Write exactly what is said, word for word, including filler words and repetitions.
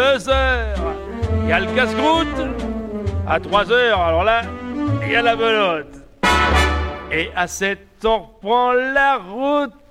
deux heures, il y a le casse-croûte. À trois heures, alors là, il y a la belote. Et à sept heures, on reprend la route.